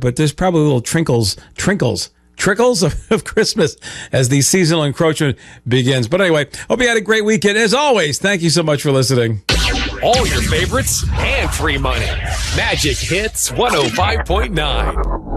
but there's probably little trickles of Christmas as the seasonal encroachment begins. But anyway, hope you had a great weekend. As always, thank you so much for listening. All your favorites and free money. Magic Hits 105.9.